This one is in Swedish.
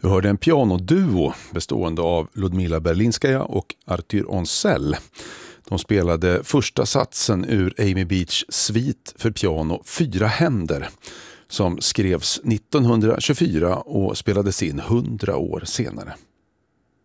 Vi hörde en pianoduo bestående av Ludmila Berlinskaja och Arthur Onsell. De spelade första satsen ur Amy Beach svit för piano 4 händer som skrevs 1924 och spelades in 100 år senare.